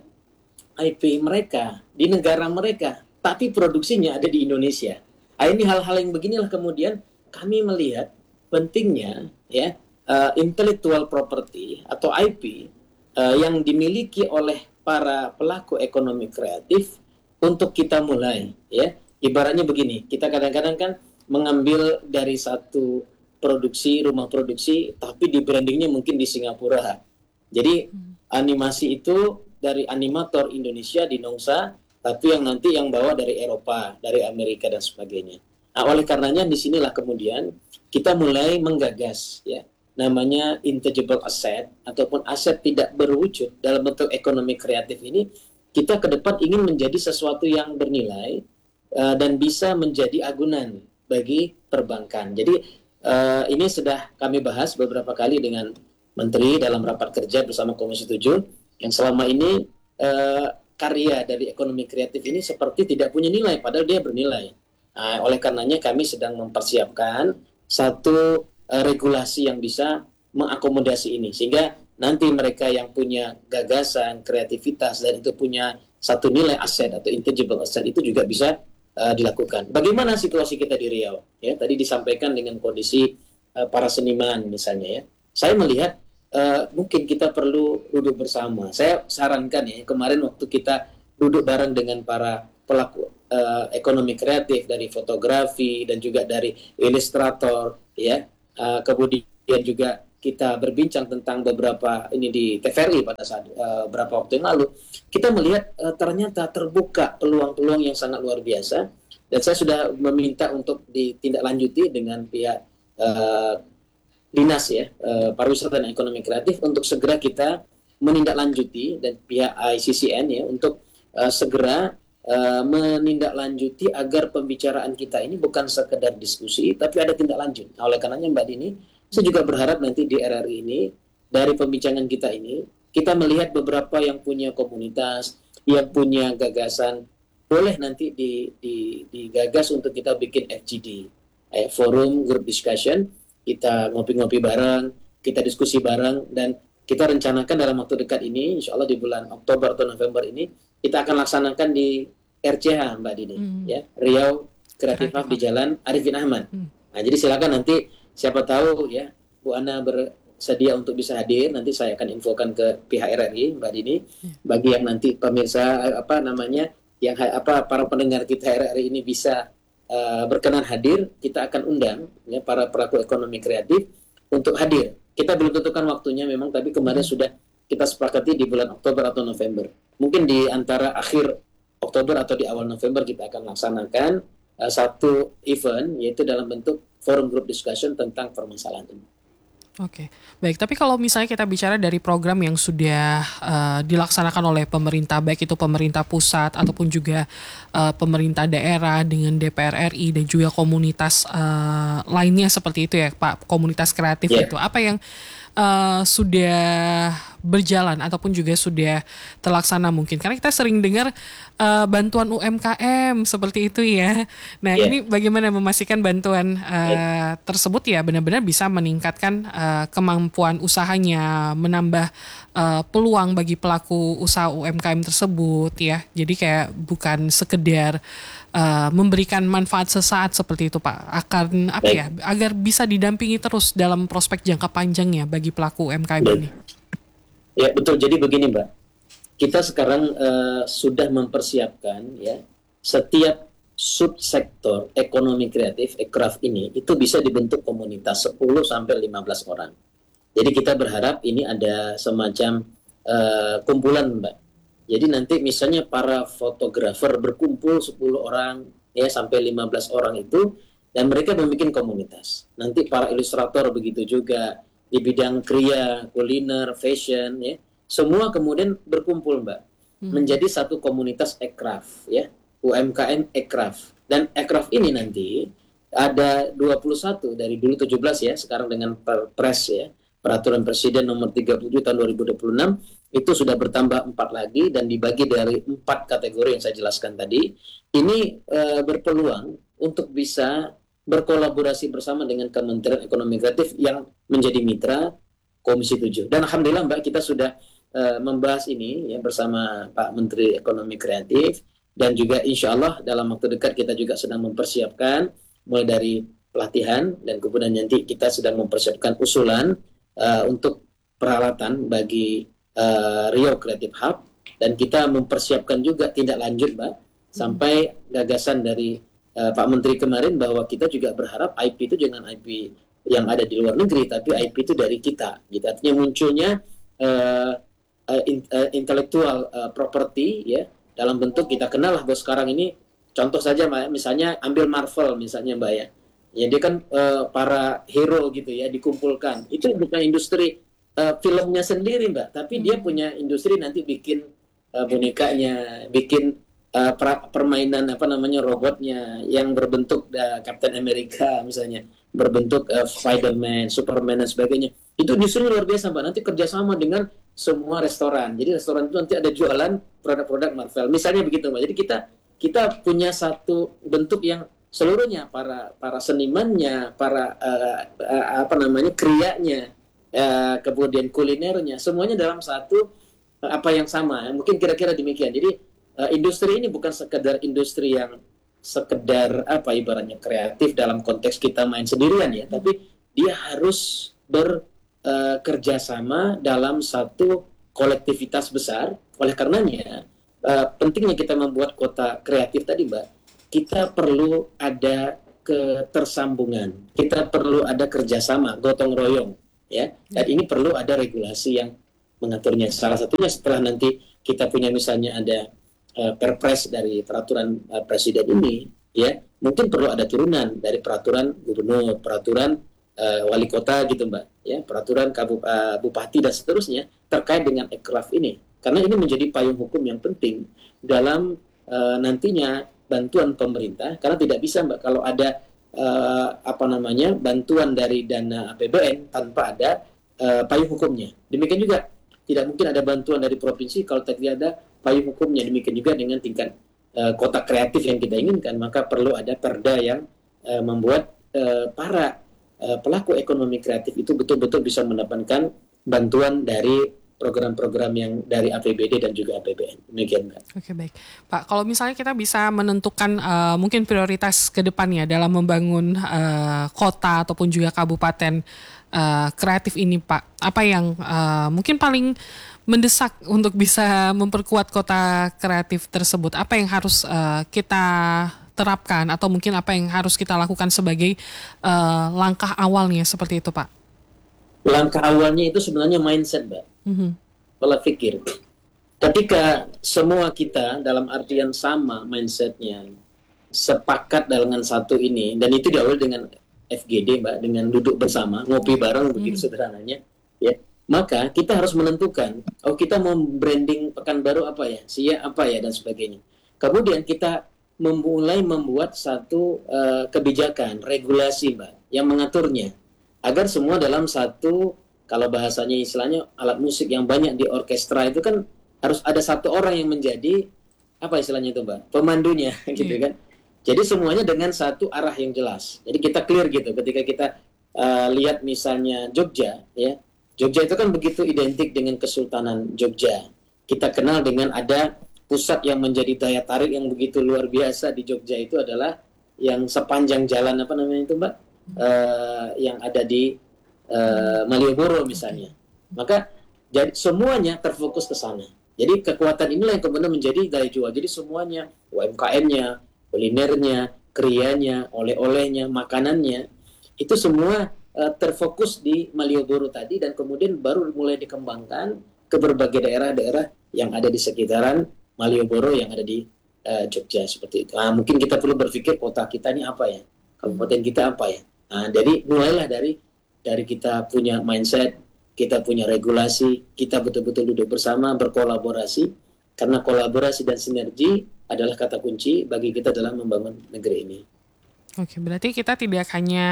I P mereka di negara mereka, tapi produksinya ada di Indonesia. Nah, ini hal-hal yang beginilah kemudian kami melihat pentingnya ya uh, intellectual property atau I P uh, yang dimiliki oleh para pelaku ekonomi kreatif untuk kita mulai ya. Ibaratnya begini, kita kadang-kadang kan mengambil dari satu produksi, rumah produksi, tapi di brandingnya mungkin di Singapura. Jadi animasi itu dari animator Indonesia di Nongsa, tapi yang nanti yang bawa dari Eropa, dari Amerika dan sebagainya. Nah, oleh karenanya disinilah kemudian kita mulai menggagas ya namanya intangible asset ataupun aset tidak berwujud dalam bentuk ekonomi kreatif ini. Kita ke depan ingin menjadi sesuatu yang bernilai uh, dan bisa menjadi agunan bagi perbankan. Jadi uh, ini sudah kami bahas beberapa kali dengan Menteri dalam rapat kerja bersama Komisi tujuh yang selama ini uh, karya dari ekonomi kreatif ini seperti tidak punya nilai, padahal dia bernilai. Nah, oleh karenanya kami sedang mempersiapkan satu uh, regulasi yang bisa mengakomodasi ini, sehingga nanti mereka yang punya gagasan, kreativitas, dan itu punya satu nilai aset atau intangible asset itu juga bisa uh, dilakukan. Bagaimana situasi kita di Riau? Ya, tadi disampaikan dengan kondisi uh, para seniman misalnya ya. Saya melihat Uh, mungkin kita perlu duduk bersama. Saya sarankan ya, kemarin waktu kita duduk bareng dengan para pelaku uh, ekonomi kreatif dari fotografi dan juga dari ilustrator, ya, uh, kemudian juga kita berbincang tentang beberapa ini di T V R I pada saat uh, beberapa waktu yang lalu, kita melihat uh, ternyata terbuka peluang-peluang yang sangat luar biasa, dan saya sudah meminta untuk ditindaklanjuti dengan pihak uh, dinas ya uh, pariwisata dan ekonomi kreatif untuk segera kita menindaklanjuti, dan pihak I C C N ya untuk uh, segera uh, menindaklanjuti agar pembicaraan kita ini bukan sekedar diskusi tapi ada tindak lanjut. Nah, oleh karenanya Mbak Dini, saya juga berharap nanti di R R I ini, dari pembincangan kita ini, kita melihat beberapa yang punya komunitas, yang punya gagasan, boleh nanti di, di, digagas untuk kita bikin F G D, eh, forum group discussion, kita ngopi-ngopi bareng, kita diskusi bareng, dan kita rencanakan dalam waktu dekat ini, insya Allah di bulan Oktober atau November ini, kita akan laksanakan di R C H Mbak Dini, hmm. ya, Riau Creative Hub di Jalan Arifin Ahmad. Hmm. Nah, jadi silakan nanti, siapa tahu ya Bu Ana bersedia untuk bisa hadir, nanti saya akan infokan ke pihak R R I Mbak Dini. Bagi yang nanti pemirsa apa namanya yang apa para pendengar kita R R I ini bisa uh, berkenan hadir, kita akan undang ya para pelaku ekonomi kreatif untuk hadir. Kita belum tentukan waktunya memang, tapi kemarin sudah kita sepakati di bulan Oktober atau November. Mungkin di antara akhir Oktober atau di awal November kita akan laksanakan uh, satu event, yaitu dalam bentuk forum group discussion tentang permasalahan ini. Oke, baik. Tapi kalau misalnya kita bicara dari program yang sudah uh, dilaksanakan oleh pemerintah, baik itu pemerintah pusat ataupun juga uh, pemerintah daerah dengan D P R R I dan juga komunitas uh, lainnya seperti itu ya Pak, komunitas kreatif yeah. itu, apa yang uh, sudah berjalan ataupun juga sudah terlaksana mungkin? Karena kita sering dengar uh, bantuan U M K M seperti itu ya. Nah yeah. ini bagaimana memastikan bantuan uh, yeah. tersebut ya benar-benar bisa meningkatkan uh, kemampuan usahanya, menambah uh, peluang bagi pelaku usaha U M K M tersebut ya. Jadi kayak bukan sekedar uh, memberikan manfaat sesaat seperti itu Pak. Akan apa ya, agar bisa didampingi terus dalam prospek jangka panjangnya bagi pelaku U M K M yeah. ini. Ya betul, jadi begini Mbak, kita sekarang uh, sudah mempersiapkan ya setiap subsektor ekonomi kreatif, ekraf ini itu bisa dibentuk komunitas sepuluh sampai lima belas orang. Jadi kita berharap ini ada semacam uh, kumpulan Mbak. Jadi nanti misalnya para fotografer berkumpul sepuluh orang ya sampai lima belas orang itu, dan mereka membuat komunitas. Nanti para ilustrator begitu juga, di bidang kriya, kuliner, fashion, ya, semua kemudian berkumpul Mbak, hmm. menjadi satu komunitas ekraf, ya, U M K M ekraf. Dan ekraf ini nanti ada dua puluh satu dari dulu tujuh belas ya, sekarang dengan Perpres ya, Peraturan Presiden nomor tiga puluh tujuh tahun dua ribu dua puluh enam itu sudah bertambah empat lagi dan dibagi dari empat kategori yang saya jelaskan tadi. Ini e, berpeluang untuk bisa berkolaborasi bersama dengan Kementerian Ekonomi Kreatif yang menjadi mitra Komisi tujuh. Dan alhamdulillah Mbak, kita sudah uh, membahas ini ya bersama Pak Menteri Ekonomi Kreatif, dan juga insya Allah dalam waktu dekat kita juga sedang mempersiapkan mulai dari pelatihan, dan kemudian nanti kita sedang mempersiapkan usulan uh, untuk peralatan bagi uh, Riau Creative Hub, dan kita mempersiapkan juga tindak lanjut Mbak sampai gagasan dari Uh, Pak Menteri kemarin bahwa kita juga berharap I P itu jangan I P yang ada di luar negeri, tapi I P itu dari kita. Gitu. Artinya munculnya uh, uh, in, uh, intellectual uh, property ya dalam bentuk kita kenal lah bahwa sekarang ini, contoh saja Mbak, misalnya ambil Marvel misalnya Mbak ya, ya dia kan uh, para hero gitu ya dikumpulkan. Itu bukan industri uh, filmnya sendiri Mbak, tapi dia punya industri nanti bikin uh, bonekanya, bikin Uh, permainan apa namanya robotnya yang berbentuk uh, Captain America misalnya, berbentuk uh, Spider-Man, Superman dan sebagainya. Itu justru luar biasa Mbak, nanti kerjasama dengan semua restoran. Jadi restoran itu nanti ada jualan produk-produk Marvel. Misalnya begitu Mbak. Jadi kita kita punya satu bentuk yang seluruhnya para para senimannya, para uh, uh, apa namanya krianya, uh, kemudian kulinernya, semuanya dalam satu uh, apa yang sama. Mungkin kira-kira demikian. Jadi Uh, industri ini bukan sekedar industri yang sekedar apa ibaratnya kreatif dalam konteks kita main sendirian ya, tapi dia harus bekerja uh, sama dalam satu kolektivitas besar. Oleh karenanya uh, pentingnya kita membuat kota kreatif tadi Mbak, kita perlu ada ketersambungan, kita perlu ada kerjasama, gotong royong ya. Dan ini perlu ada regulasi yang mengaturnya. Salah satunya setelah nanti kita punya misalnya ada uh, perpres dari peraturan uh, presiden ini, ya mungkin perlu ada turunan dari peraturan gubernur, peraturan uh, wali kota gitu Mbak, ya peraturan kabup, uh, bupati dan seterusnya terkait dengan ekraf ini, karena ini menjadi payung hukum yang penting dalam uh, nantinya bantuan pemerintah, karena tidak bisa Mbak kalau ada uh, apa namanya bantuan dari dana A P B N tanpa ada uh, payung hukumnya. Demikian juga tidak mungkin ada bantuan dari provinsi kalau tidak ada payung hukumnya. Demikian juga dengan tingkat uh, kota kreatif yang kita inginkan, maka perlu ada perda yang uh, membuat uh, para uh, pelaku ekonomi kreatif itu betul-betul bisa mendapatkan bantuan dari program-program yang dari A P B D dan juga A P B N. Demikian, Mbak. Oke, baik. Pak, kalau misalnya kita bisa menentukan uh, mungkin prioritas ke depannya dalam membangun uh, kota ataupun juga kabupaten uh, kreatif ini, Pak, apa yang uh, mungkin paling mendesak untuk bisa memperkuat kota kreatif tersebut? Apa yang harus uh, kita terapkan atau mungkin apa yang harus kita lakukan sebagai uh, langkah awalnya seperti itu, Pak? Langkah awalnya itu sebenarnya mindset, Mbak. Mm-hmm. Pola pikir. Ketika semua kita dalam artian sama mindsetnya, sepakat dengan satu ini, dan itu diawali dengan F G D, Mbak, dengan duduk bersama, ngopi bareng, mm-hmm. begitu sederhananya, ya. Maka kita harus menentukan, oh kita mau branding Pekanbaru apa ya, Sia apa ya, dan sebagainya. Kemudian kita memulai membuat satu uh, kebijakan, regulasi, Mbak, yang mengaturnya, agar semua dalam satu, kalau bahasanya istilahnya alat musik yang banyak di orkestra itu kan harus ada satu orang yang menjadi apa istilahnya itu Mbak, pemandunya gitu hmm. kan. Jadi semuanya dengan satu arah yang jelas. Jadi kita clear gitu ketika kita uh, lihat misalnya Jogja, ya Jogja itu kan begitu identik dengan Kesultanan Jogja. Kita kenal dengan ada pusat yang menjadi daya tarik yang begitu luar biasa di Jogja itu adalah yang sepanjang jalan apa namanya itu Mbak? Uh, yang ada di uh, Malioboro misalnya, maka jadi semuanya terfokus ke sana. Jadi kekuatan inilah yang kemudian menjadi daya jual. Jadi semuanya U M K M-nya, kulinernya, krianya, oleh-olehnya, makanannya itu semua uh, terfokus di Malioboro tadi, dan kemudian baru mulai dikembangkan ke berbagai daerah-daerah yang ada di sekitaran Malioboro yang ada di uh, Jogja seperti itu. Nah, mungkin kita perlu berpikir kota kita ini apa ya, kabupaten kita apa ya. Nah, jadi mulailah dari dari kita punya mindset, kita punya regulasi, kita betul-betul duduk bersama, berkolaborasi, karena kolaborasi dan sinergi adalah kata kunci bagi kita dalam membangun negeri ini. Oke, berarti kita tidak hanya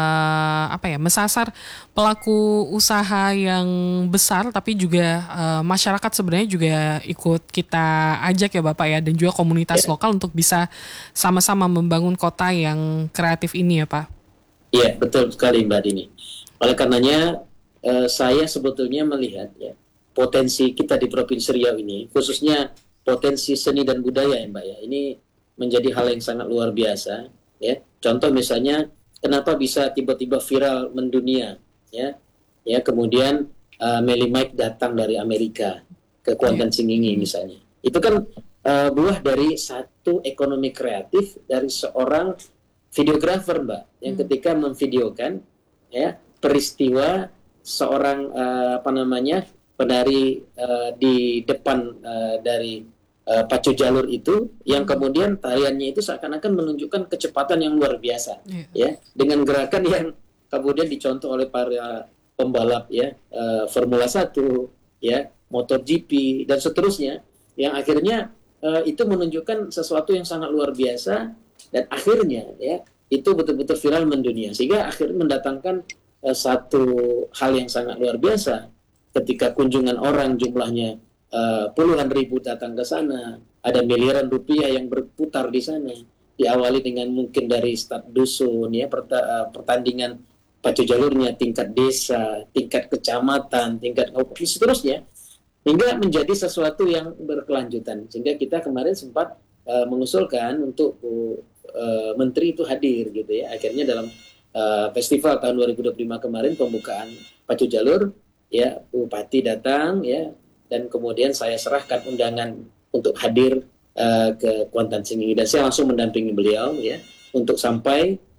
uh, apa ya, mesasar pelaku usaha yang besar, tapi juga uh, masyarakat sebenarnya juga ikut kita ajak ya Bapak ya, dan juga komunitas ya. Lokal untuk bisa sama-sama membangun kota yang kreatif ini ya Pak. Iya, betul sekali Mbak Dini. Oleh karenanya eh, saya sebetulnya melihat ya potensi kita di Provinsi Riau ini, khususnya potensi seni dan budaya ya Mbak ya, ini menjadi hal yang sangat luar biasa ya. Contoh misalnya kenapa bisa tiba-tiba viral mendunia ya. Ya, kemudian uh, Melly Mike datang dari Amerika ke Kuantan Singingi misalnya. Itu kan uh, buah dari satu ekonomi kreatif dari seorang videografer Mbak, yang ketika memvideokan ya peristiwa seorang uh, apa namanya penari uh, di depan uh, dari uh, pacu jalur itu, yang kemudian tariannya itu seakan-akan menunjukkan kecepatan yang luar biasa, yeah. ya dengan gerakan yang kemudian dicontoh oleh para pembalap ya uh, Formula satu, ya MotoGP dan seterusnya, yang akhirnya uh, itu menunjukkan sesuatu yang sangat luar biasa. Dan akhirnya ya itu betul-betul viral mendunia, sehingga akhirnya mendatangkan uh, satu hal yang sangat luar biasa ketika kunjungan orang jumlahnya uh, puluhan ribu datang ke sana, ada miliaran rupiah yang berputar di sana, diawali dengan mungkin dari start dusun ya perta- uh, pertandingan pacu jalurnya tingkat desa, tingkat kecamatan, tingkat kabupaten seterusnya, hingga menjadi sesuatu yang berkelanjutan, sehingga kita kemarin sempat uh, mengusulkan untuk uh, Uh, menteri itu hadir gitu ya. Akhirnya dalam uh, festival tahun dua ribu dua puluh lima kemarin pembukaan pacu jalur ya, bupati datang ya, dan kemudian saya serahkan undangan untuk hadir uh, ke Kuantan Singingi, dan saya langsung mendampingi beliau ya untuk sampai ke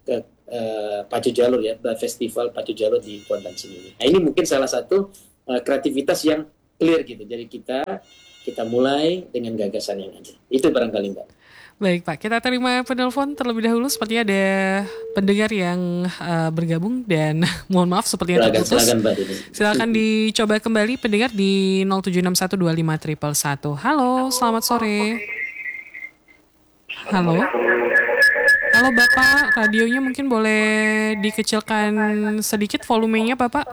uh, pacu jalur ya, festival pacu jalur di Kuantan sendiri. Nah ini mungkin salah satu uh, kreativitas yang clear gitu. Jadi kita kita mulai dengan gagasan yang ada. Itu barangkali Mbak. Baik Pak, kita terima penelpon terlebih dahulu. Sepertinya ada pendengar yang uh, bergabung dan mohon maaf sepertinya terputus. Silakan Mbak. Silakan dicoba kembali pendengar di nol tujuh enam satu dua lima satu satu. Halo, selamat sore. Halo. Halo Bapak, radionya mungkin boleh dikecilkan sedikit volumenya Bapak.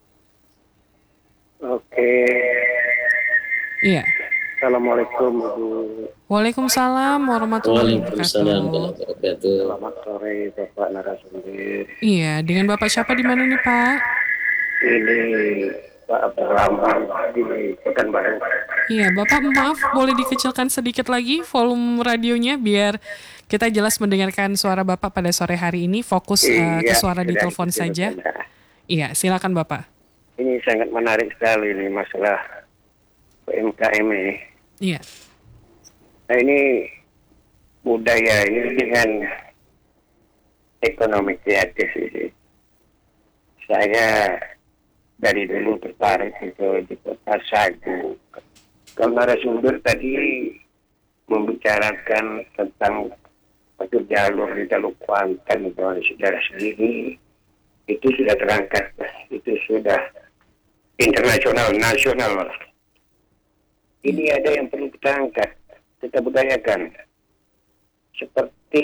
Oke. Iya. Assalamualaikum Bu. Waalaikumsalam warahmatullahi wabarakatuh. Selamat sore Bapak narasumber. Iya, dengan Bapak siapa di mana nih Pak? Ini Pak Abraham di Pekanbaru. Iya, Bapak maaf boleh dikecilkan sedikit lagi volume radionya biar kita jelas mendengarkan suara Bapak pada sore hari ini. Fokus iya, uh, ke suara di telepon saja. Iya, silakan Bapak. Ini sangat menarik sekali ini masalah U M K M ini. Iya. Nah ini budaya ini dengan ekonomi kreatif ini. Saya dari dulu tertarik itu di kota Sagu. Kalau narasumber tadi membicarakan tentang pacu jalur di Teluk Kuantan oleh saudara sendiri, itu sudah terangkat, itu sudah internasional, nasional. Ini ada yang perlu kita angkat, kita budayakan. Seperti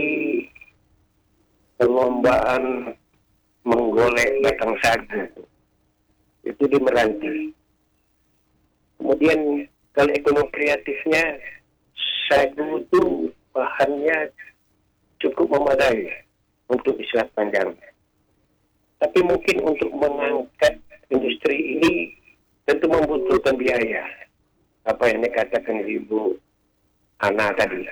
perlombaan menggolek batang sagu. Itu di Meranti. Kemudian kalau ekonomi kreatifnya, sagu itu bahannya cukup memadai untuk di Selat Panjang. Tapi mungkin untuk mengangkat industri ini tentu membutuhkan biaya. Apa yang dikatakan Ibu Ana tadi.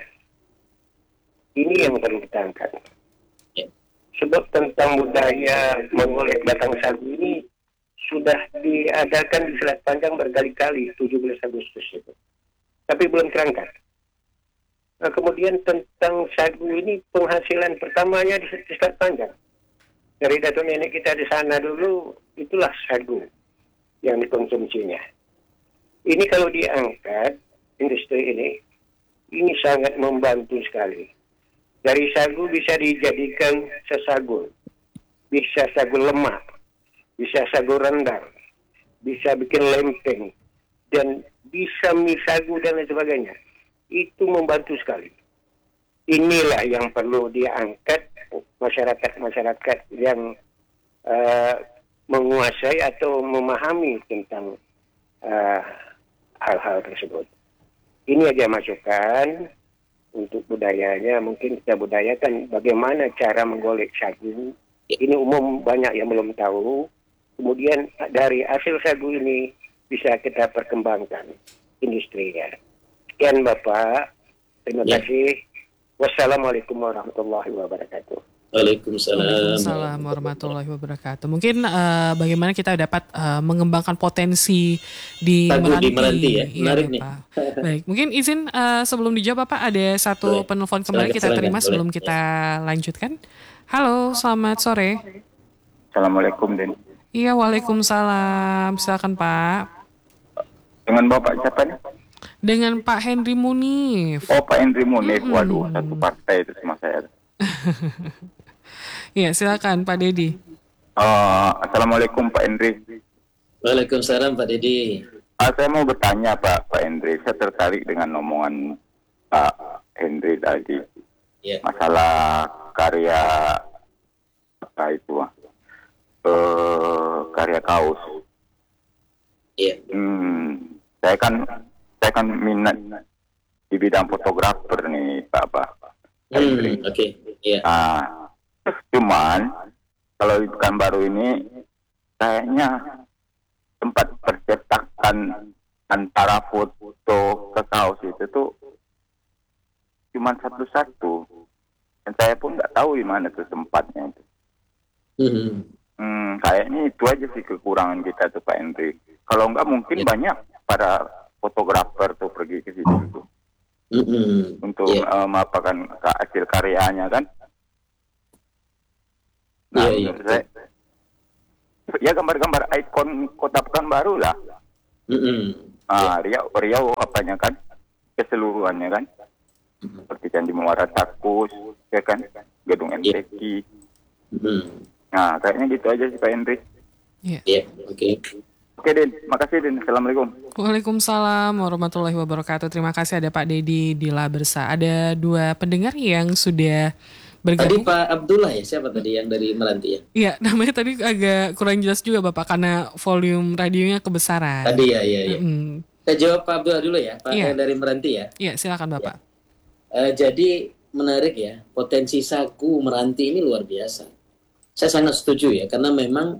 Ini yang perlu kita angkat. Ya. Sebab tentang budaya mengolek batang sagu ini sudah diadakan di Selat Panjang berkali-kali, tujuh belas Agustus itu. Tapi belum terangkat. Nah, kemudian tentang sagu ini penghasilan pertamanya di Selat Panjang. Dari datuk nenek kita di sana dulu, itulah sagu yang dikonsumsinya. Ini kalau diangkat, industri ini, ini sangat membantu sekali. Dari sagu bisa dijadikan sesagun, bisa sagu lemak, bisa sagu rendang, bisa bikin lempeng, dan bisa mie sagu dan lain sebagainya. Itu membantu sekali. Inilah yang perlu diangkat masyarakat-masyarakat yang uh, menguasai atau memahami tentang uh, hal-hal tersebut. Ini aja masukan untuk budayanya. Mungkin kita budayakan bagaimana cara menggolek sagu. Ini umum banyak yang belum tahu. Kemudian dari hasil sagu ini bisa kita perkembangkan industrinya. Sekian Bapak. Terima ya. kasih. Wassalamualaikum warahmatullahi wabarakatuh. Waalaikumsalam. Waalaikumsalam warahmatullahi wabarakatuh. Mungkin uh, bagaimana kita dapat uh, mengembangkan potensi di Sagu Meranti. Di Meranti ya, menarik iya, nih. Pak. Baik, mungkin izin uh, sebelum dijawab Pak, ada satu boleh. penelpon kembali silakan, kita silakan, terima boleh. sebelum kita lanjutkan. Halo, selamat sore. Assalamualaikum, Den. Iya, waalaikumsalam. Silakan Pak. Dengan Bapak siapa nih? Dengan Pak Henry Munif. Oh, Pak Henry Munif. Hmm. Waduh, satu partai itu sama saya. Iya, silakan Pak Dedi. Uh, Assalamualaikum Pak Henry. Waalaikumsalam Pak Dedi. Uh, saya mau bertanya Pak Pak Henry, saya tertarik dengan omongan Pak Henry tadi. Yeah. Masalah karya apa itu? Uh, karya kaos. Iya. Yeah. Hmm, saya kan saya kan minat di bidang fotografer nih Pak Pak. Hmm, Oke. Okay. Iya. Yeah. Uh, cuman kalau di Pekanbaru ini kayaknya tempat percetakan antara foto ke kaos itu tuh cuma satu-satu, dan saya pun nggak tahu di mana tuh tempatnya itu. Mm-hmm. Hmm, kayaknya itu aja sih kekurangan kita tuh Pak Henry. Kalau nggak mungkin yeah. banyak para fotografer tuh pergi ke situ tuh mm-hmm. untuk yeah. uh, mengapakan hasil karyanya kan. Nah, iya, iya. saya, ya gambar-gambar ikon Kota Pekanbaru lah. Mm-hmm. Nah, Riau, Riau apanya kan? Keseluruhannya kan? Mm-hmm. Seperti Candi Muara Takus, ya kan? Gedung M T Q. Mm-hmm. Nah, kayaknya gitu aja sih Pak Henry. Iya, yeah. yeah. Oke. Okay. Oke, Din. Makasih, Din. Assalamualaikum. Waalaikumsalam warahmatullahi wabarakatuh. Terima kasih ada Pak Dedi di Labersa. Ada dua pendengar yang sudah bergabung. Tadi Pak Abdullah ya, siapa tadi yang dari Meranti ya? Iya, namanya tadi agak kurang jelas juga Bapak karena volume radionya kebesaran. Tadi ya, iya, iya. Mm-hmm. Saya jawab Pak Abdullah dulu ya, Pak iya. dari Meranti ya. Iya, silakan Bapak. Ya. Uh, jadi menarik ya, potensi sagu Meranti ini luar biasa. Saya sangat setuju ya, karena memang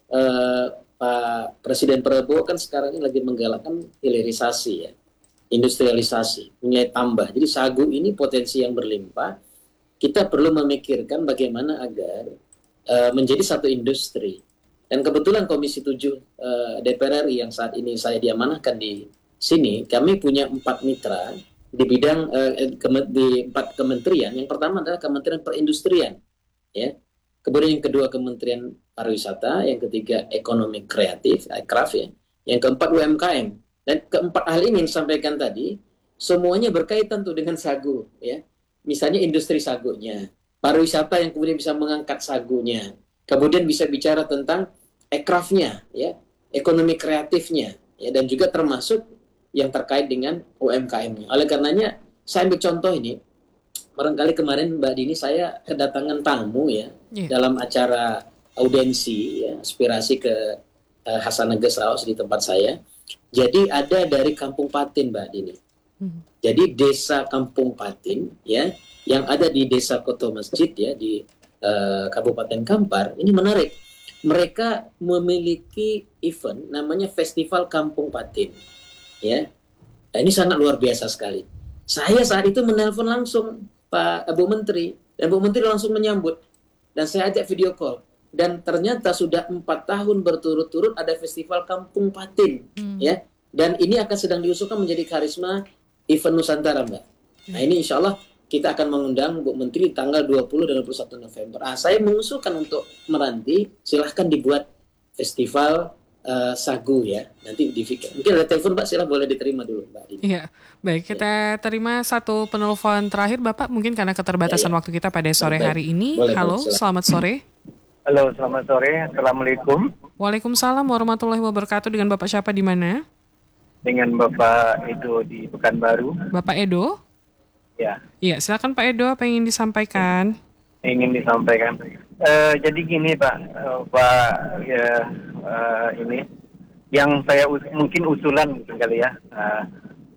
uh, Pak Presiden Prabowo kan sekarang ini lagi menggalakkan hilirisasi ya, industrialisasi, nilai tambah. Jadi sagu ini potensi yang berlimpah. Kita perlu memikirkan bagaimana agar uh, menjadi satu industri. Dan kebetulan Komisi tujuh uh, D P R R I yang saat ini saya diamanahkan di sini, kami punya empat mitra di bidang uh, ke- di empat kementerian. Yang pertama adalah Kementerian Perindustrian, ya. Kemudian yang kedua Kementerian Pariwisata, yang ketiga Ekonomi Kreatif, Akraf ya. Yang keempat U M K M. Dan keempat hal ini yang disampaikan tadi, semuanya berkaitan tuh dengan sagu, ya. Misalnya industri sagunya, pariwisata yang kemudian bisa mengangkat sagunya, kemudian bisa bicara tentang ekrafnya, ya, ekonomi kreatifnya, ya, dan juga termasuk yang terkait dengan U M K M-nya. Oleh karenanya, saya ambil contoh ini, barangkali kemarin Mbak Dini saya kedatangan tamu ya, yeah. dalam acara audensi, ya, aspirasi ke uh, Hasaneges Raos di tempat saya. Jadi ada dari Kampung Patin Mbak Dini. Hmm. Jadi desa Kampung Patin ya yang ada di desa Koto Masjid ya di uh, Kabupaten Kampar ini menarik. Mereka memiliki event namanya Festival Kampung Patin ya. Nah, ini sangat luar biasa sekali. Saya saat itu menelpon langsung Pak Bu Menteri dan Bu Menteri langsung menyambut dan saya ajak video call dan ternyata sudah empat tahun berturut-turut ada Festival Kampung Patin hmm. ya dan ini akan sedang diusulkan menjadi karisma event Nusantara, Mbak. Nah ini insya Allah kita akan mengundang Bu Menteri tanggal dua puluh dan dua puluh satu November. Ah, saya mengusulkan untuk Meranti, silahkan dibuat festival uh, sagu ya. Nanti difikir. Mungkin ada telepon, Mbak, silahkan boleh diterima dulu, Mbak. Iya, baik. Kita terima satu penelpon terakhir, Bapak. Mungkin karena keterbatasan ya, ya. waktu kita pada sore baik. hari ini. Boleh, Halo, boleh, selamat sore. Halo, selamat sore. Assalamualaikum. Waalaikumsalam warahmatullahi wabarakatuh. Dengan Bapak siapa di mana? Dengan Bapak Edo di Pekanbaru. Bapak Edo? Ya. Iya, silakan Pak Edo, apa yang ingin disampaikan? Ingin disampaikan. Uh, jadi gini Pak, uh, Pak ya uh, ini yang saya us- mungkin usulan mungkin kali ya. Uh,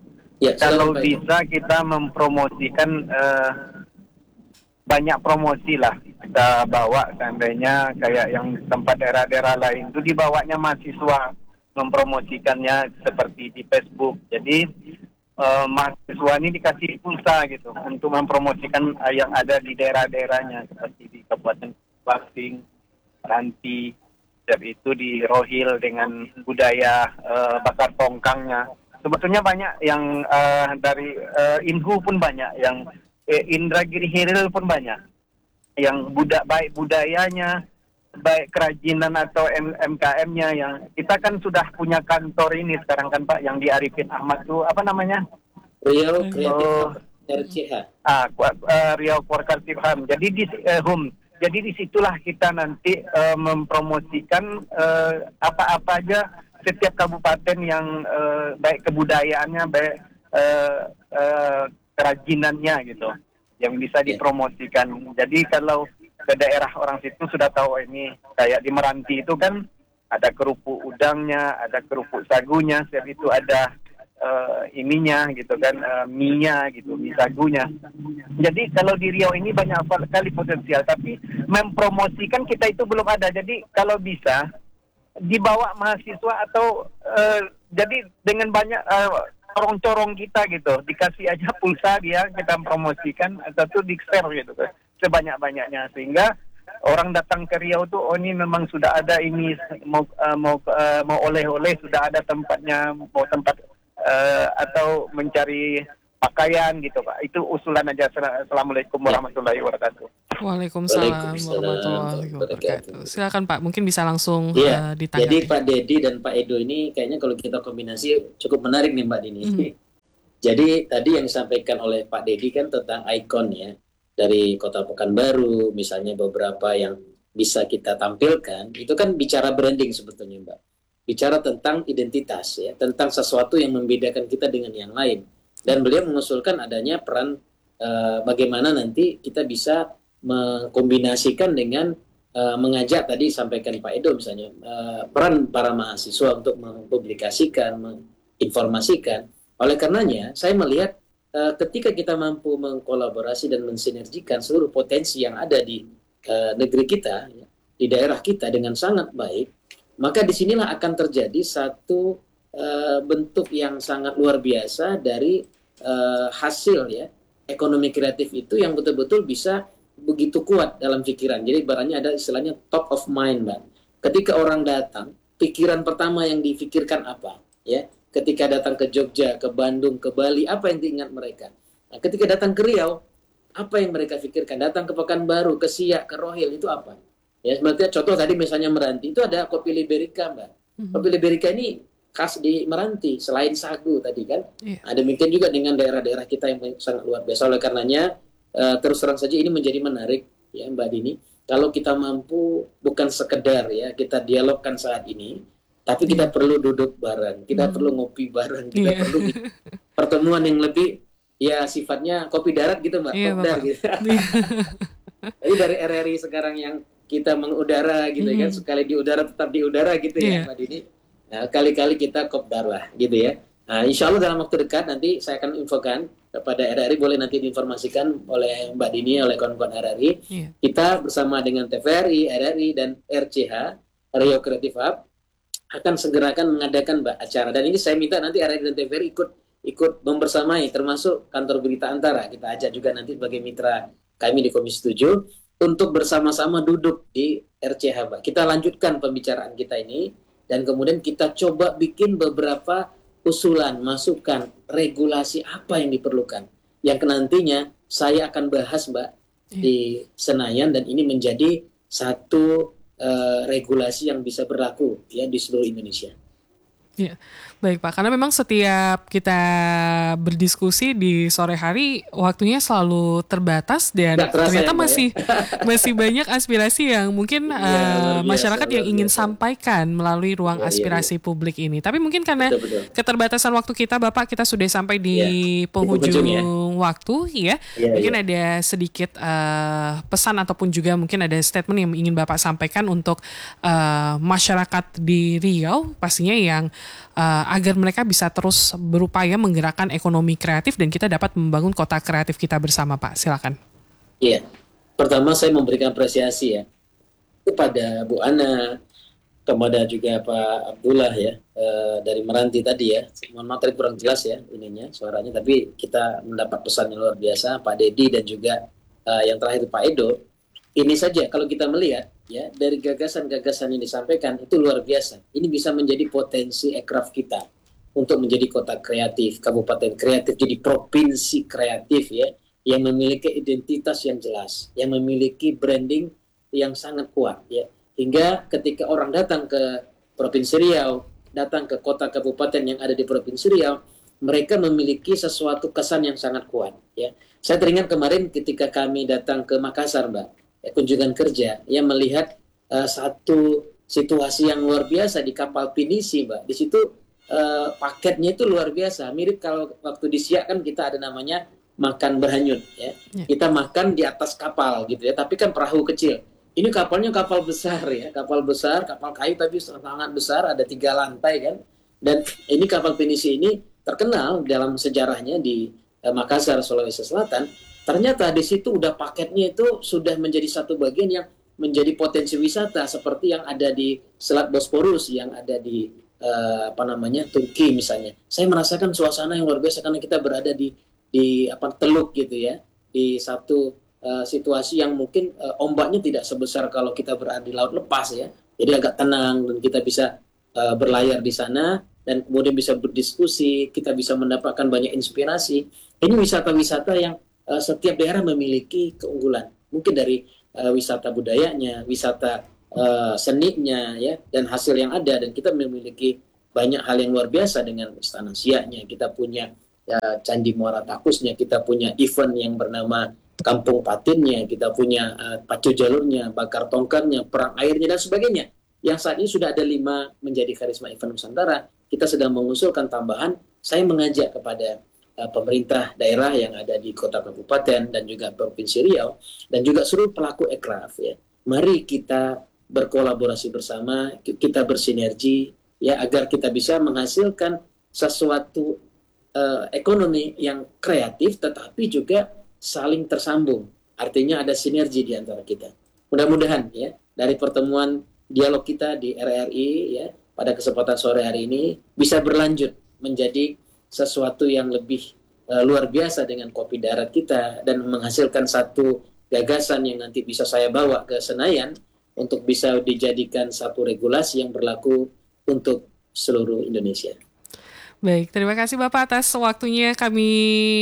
ya kalau bisa itu. kita mempromosikan uh, banyak promosi lah kita bawa seandainya kayak yang tempat daerah-daerah lain itu dibawanya mahasiswa. Mempromosikannya seperti di Facebook. Jadi uh, mahasiswa ini dikasih pulsa gitu untuk mempromosikan uh, yang ada di daerah-daerahnya seperti di Kabupaten Pasing, Meranti, dan itu di Rohil dengan budaya uh, bakar tongkangnya. Sebetulnya banyak yang uh, dari uh, Inhu pun banyak, yang uh, Indragiri Hilil pun banyak, yang budak baik budayanya. Baik kerajinan atau M K M-nya yang kita kan sudah punya kantor ini sekarang kan Pak yang di Arifin Ahmad tuh apa namanya? Riau Kreatif R C H. Ah, uh, Riau Kreatif Ham. Jadi di uh, hum. Jadi disitulah kita nanti uh, mempromosikan uh, apa-apa aja setiap kabupaten yang uh, baik kebudayaannya baik uh, uh, kerajinannya gitu yang bisa dipromosikan. Jadi kalau ke daerah orang situ sudah tahu ini kayak di Meranti itu kan ada kerupuk udangnya, ada kerupuk sagunya, setiap itu ada uh, ininya gitu kan, uh, mie-nya gitu, mie sagunya. Jadi kalau di Riau ini banyak sekali potensial, tapi mempromosikan kita itu belum ada. Jadi kalau bisa dibawa mahasiswa atau uh, jadi dengan banyak uh, corong-corong kita gitu, dikasih aja pulsa dia kita promosikan atau tuh di-share gitu kan. Sebanyak-banyaknya sehingga orang datang ke Riau tuh oh ini memang sudah ada ini mau uh, mau uh, mau oleh-oleh sudah ada tempatnya mau tempat uh, atau mencari pakaian gitu Pak. Itu usulan aja. Assalamualaikum warahmatullahi wabarakatuh. Waalaikumsalam warahmatullahi wabarakatuh. Silakan Pak, mungkin bisa langsung ya, uh, ditanggapi. Jadi Pak Dedi dan Pak Edo ini kayaknya kalau kita kombinasi cukup menarik nih Mbak Dini. Mm. Jadi tadi yang disampaikan oleh Pak Dedi kan tentang ikon ya dari Kota Pekanbaru, misalnya beberapa yang bisa kita tampilkan, itu kan bicara branding sebetulnya Mbak. Bicara tentang identitas ya, tentang sesuatu yang membedakan kita dengan yang lain. Dan beliau mengusulkan adanya peran uh, bagaimana nanti kita bisa mengkombinasikan dengan uh, mengajak tadi sampaikan Pak Edo misalnya uh, peran para mahasiswa untuk mempublikasikan, menginformasikan. Oleh karenanya saya melihat uh, ketika kita mampu mengkolaborasi dan mensinergikan seluruh potensi yang ada di uh, negeri kita, ya, di daerah kita dengan sangat baik, maka disinilah akan terjadi satu uh, bentuk yang sangat luar biasa dari uh, hasil ya ekonomi kreatif itu yang betul-betul bisa begitu kuat dalam pikiran. Jadi barangnya ada istilahnya top of mind, Mbak. Ketika orang datang, pikiran pertama yang difikirkan apa? Ya, ketika datang ke Jogja, ke Bandung, ke Bali, apa yang diingat mereka? Nah, ketika datang ke Riau, apa yang mereka pikirkan? Datang ke Pekanbaru, ke Siak, ke Rohil, itu apa? Ya, sebenarnya contoh tadi misalnya Meranti, itu ada kopi Liberica, Mbak. Mm-hmm. Kopi Liberica ini khas di Meranti, selain sagu tadi kan. Yeah. Ada mungkin juga dengan daerah-daerah kita yang sangat luar biasa. Oleh karenanya, Uh, terus terang saja ini menjadi menarik ya Mbak Dini kalau kita mampu bukan sekedar ya kita dialogkan saat ini, tapi kita perlu duduk bareng, kita hmm. perlu ngopi bareng, kita yeah. perlu pertemuan yang lebih ya sifatnya kopi darat gitu Mbak, yeah, kopdar gitu. Jadi dari R R I sekarang yang kita mengudara gitu hmm. kan, sekali di udara tetap di udara gitu yeah. ya Mbak Dini. Nah kali-kali kita kopdar lah gitu ya. Nah, insya Allah dalam waktu dekat nanti saya akan infokan kepada R R I, boleh nanti diinformasikan oleh Mbak Dini, oleh kawan-kawan R R I. Yeah. Kita bersama dengan T V R I, R R I, dan R C H, Riau Creative Hub, akan segerakan mengadakan Mbak acara. Dan ini saya minta nanti R R I dan T V R I ikut ikut membersamai, termasuk kantor berita Antara. Kita ajak juga nanti sebagai mitra kami di Komisi tujuh, untuk bersama-sama duduk di R C H Mbak. Kita lanjutkan pembicaraan kita ini, dan kemudian kita coba bikin beberapa usulan, masukan, regulasi apa yang diperlukan. Yang nantinya saya akan bahas Mbak yeah. di Senayan, dan ini menjadi satu uh, regulasi yang bisa berlaku ya di seluruh Indonesia. Ya, baik Pak. Karena memang setiap kita berdiskusi di sore hari waktunya selalu terbatas dan ternyata ya, masih ya? masih banyak aspirasi yang mungkin ya, uh, biasa, masyarakat yang ingin biasa. sampaikan melalui ruang ya, aspirasi ya, ya. publik ini. Tapi mungkin karena betul, betul. keterbatasan waktu kita, Bapak, kita sudah sampai di ya, penghujung ya. waktu, ya. ya mungkin ya. ada sedikit uh, pesan ataupun juga mungkin ada statement yang ingin Bapak sampaikan untuk uh, masyarakat di Riau, pastinya yang Uh, agar mereka bisa terus berupaya menggerakkan ekonomi kreatif dan kita dapat membangun kota kreatif kita bersama, Pak. Silakan. Iya, pertama saya memberikan apresiasi ya kepada Bu Ana, kepada juga Pak Abdullah ya uh, dari Meranti tadi ya. Mohon maaf tadi kurang jelas ya ininya suaranya, tapi kita mendapat pesan yang luar biasa, Pak Dedi dan juga uh, yang terakhir Pak Edo. Ini saja kalau kita melihat ya dari gagasan-gagasan yang disampaikan itu luar biasa. Ini bisa menjadi potensi ekraf kita untuk menjadi kota kreatif, kabupaten kreatif, jadi provinsi kreatif ya, yang memiliki identitas yang jelas, yang memiliki branding yang sangat kuat ya. Hingga ketika orang datang ke Provinsi Riau, datang ke kota kabupaten yang ada di Provinsi Riau, mereka memiliki sesuatu kesan yang sangat kuat ya. Saya teringat kemarin ketika kami datang ke Makassar, Mbak, ya, kunjungan kerja, yang melihat uh, satu situasi yang luar biasa di kapal pinisi, Mbak. Di situ uh, paketnya itu luar biasa. Mirip kalau waktu di Siak kan kita ada namanya makan berhanyut, ya. ya. Kita makan di atas kapal gitu ya, tapi kan perahu kecil. Ini kapalnya kapal besar ya, kapal besar, kapal kayu tapi sangat besar, ada tiga lantai kan. Dan ini kapal pinisi ini terkenal dalam sejarahnya di uh, Makassar, Sulawesi Selatan. Ternyata di situ udah paketnya itu sudah menjadi satu bagian yang menjadi potensi wisata seperti yang ada di Selat Bosporus, yang ada di uh, apa namanya Turki misalnya. Saya merasakan suasana yang luar biasa karena kita berada di di apa teluk gitu ya, di satu uh, situasi yang mungkin uh, ombaknya tidak sebesar kalau kita berada di laut lepas ya. Jadi agak tenang dan kita bisa uh, berlayar di sana dan kemudian bisa berdiskusi, kita bisa mendapatkan banyak inspirasi. Ini wisata-wisata yang setiap daerah memiliki keunggulan. mungkin dari uh, wisata budayanya, wisata uh, seninya, ya, dan hasil yang ada. Dan kita memiliki banyak hal yang luar biasa dengan Istana Siaknya. Kita punya ya, Candi Muara Takusnya, kita punya event yang bernama Kampung Patinnya, kita punya uh, pacu jalurnya, bakar tongkatnya, perang airnya, dan sebagainya. Yang saat ini sudah ada lima menjadi Karisma Event Nusantara. Kita sedang mengusulkan tambahan. Saya mengajak kepada uh, pemerintah daerah yang ada di kota kabupaten dan juga Provinsi Riau dan juga seluruh pelaku ekraf, ya. Mari kita berkolaborasi bersama, kita bersinergi, ya, agar kita bisa menghasilkan sesuatu uh, ekonomi yang kreatif tetapi juga saling tersambung. Artinya ada sinergi di antara kita. Mudah-mudahan, ya, dari pertemuan dialog kita di R R I, ya, pada kesempatan sore hari ini bisa berlanjut menjadi sesuatu yang lebih uh, luar biasa dengan Kopi Darat kita dan menghasilkan satu gagasan yang nanti bisa saya bawa ke Senayan untuk bisa dijadikan satu regulasi yang berlaku untuk seluruh Indonesia. Baik, terima kasih Bapak atas waktunya kami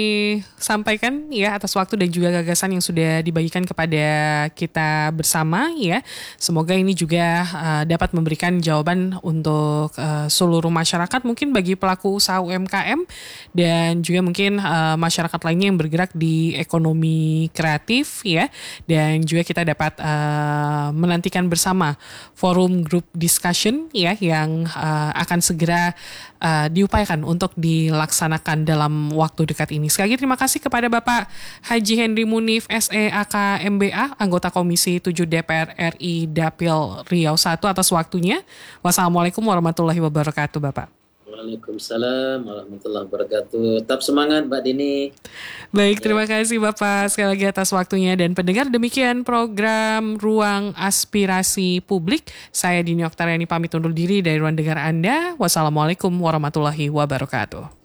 sampaikan, ya, atas waktu dan juga gagasan yang sudah dibagikan kepada kita bersama, ya. Semoga ini juga uh, dapat memberikan jawaban untuk uh, seluruh masyarakat, mungkin bagi pelaku usaha U M K M dan juga mungkin uh, masyarakat lainnya yang bergerak di ekonomi kreatif, ya. Dan juga kita dapat uh, menantikan bersama forum group discussion, ya, yang uh, akan segera uh, diupayakan untuk dilaksanakan dalam waktu dekat ini. Sekali lagi terima kasih kepada Bapak Haji Henry Munif S E A K M B A, anggota Komisi tujuh D P R R I Dapil Riau satu atas waktunya. Wassalamualaikum warahmatullahi wabarakatuh, Bapak. Waalaikumsalam warahmatullahi wabarakatuh. Tetap semangat, Mbak Dini. Baik, terima kasih Bapak sekali lagi atas waktunya. Dan pendengar, demikian program Ruang Aspirasi Publik. Saya Dini Oktariani pamit undur diri dari ruang dengar Anda. Wassalamualaikum warahmatullahi wabarakatuh.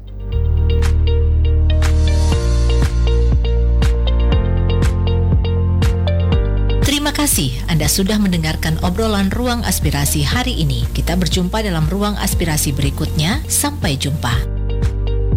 Terima kasih Anda sudah mendengarkan obrolan Ruang Aspirasi hari ini. Kita berjumpa dalam Ruang Aspirasi berikutnya. Sampai jumpa.